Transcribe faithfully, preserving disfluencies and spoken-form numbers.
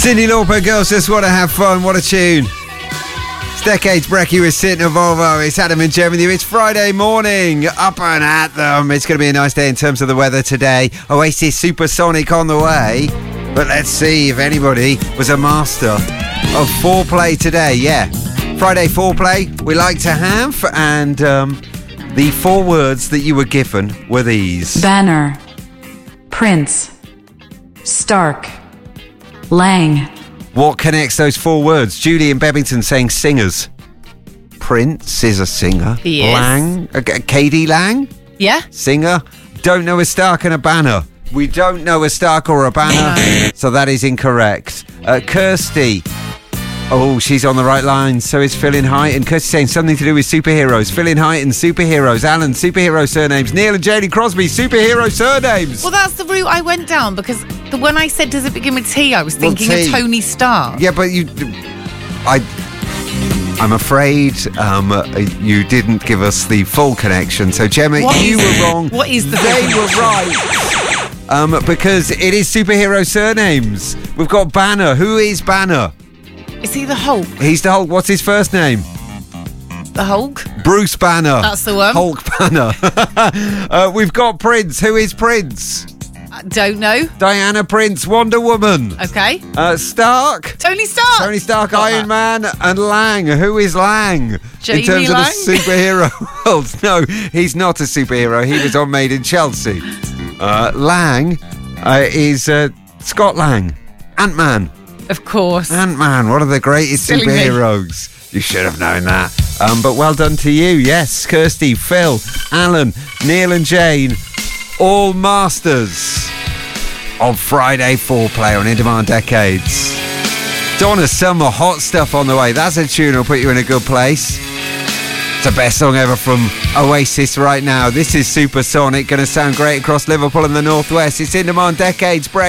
Cyndi Lauper, Girls Just Want to Have Fun. What a tune. It's Decades Brekkie with Sitting in Volvo. It's Adam and Jem with you. It's Friday morning. Up and at them. It's going to be a nice day in terms of the weather today. Oasis Supersonic on the way. But let's see if anybody was a master of foreplay today. Yeah. Friday foreplay we like to have. And um, the four words that you were given were these. Banner, Prince, Stark, Lang. What connects those four words? Julie in Bebington saying singers. Prince is a singer. He is. Lang. Uh, K D Lang? Yeah. Singer. Don't know a Stark and a banner. We don't know a Stark or a banner. So that is incorrect. Uh, Kirsty. Oh, she's on the right line. So is Phil in Heighton. Kirsty saying something to do with superheroes. Phil in Heighton, superheroes. Alan, superhero surnames. Neil and Janie Crosby, superhero surnames. Well, that's the route I went down because the when I said does it begin with T, I was thinking Well, T. of Tony Stark. Yeah, but you... I... I'm afraid um, you didn't give us the full connection. So, Gemma, What you is- were wrong. what is the They full were right. Um, because it is superhero surnames. We've got Banner. Who is Banner? Is he the Hulk? He's the Hulk. What's his first name? The Hulk? Bruce Banner. That's the one. Hulk Banner. uh, we've got Prince. Who is Prince? I don't know. Diana Prince, Wonder Woman. Okay. Uh, Stark. Tony Stark. Tony Stark, Got Iron that. Man, and Lang. Who is Lang? Jamie in terms Lang? of the superhero world. No, he's not a superhero. He was on Made in Chelsea. Uh, Lang uh, is uh, Scott Lang. Ant-Man. Of course. Ant-Man, one of the greatest Silly me. superheroes. You should have known that. Um, but well done to you. Yes, Kirsty, Phil, Alan, Neil and Jane, all masters of Friday foreplay on In Demand Decades. Donna Summer, hot stuff on the way. That's a tune that'll put you in a good place. It's the best song ever from Oasis right now. This is Supersonic, going to sound great across Liverpool and the Northwest. It's In Demand Decades break.